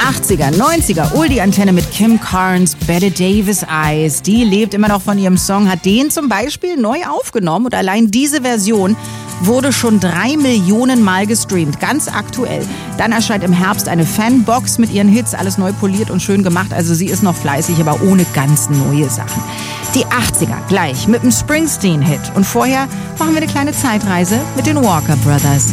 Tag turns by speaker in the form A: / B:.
A: 80er, 90er, Oldie-Antenne mit Kim Carnes, Bette Davis Eyes. Die lebt immer noch von ihrem Song, hat den zum Beispiel neu aufgenommen und allein diese Version wurde schon 3 Millionen Mal gestreamt, ganz aktuell. Dann erscheint im Herbst eine Fanbox mit ihren Hits, alles neu poliert und schön gemacht. Also sie ist noch fleißig, aber ohne ganz neue Sachen. Die 80er gleich mit dem Springsteen-Hit. Und vorher machen wir eine kleine Zeitreise mit den Walker Brothers.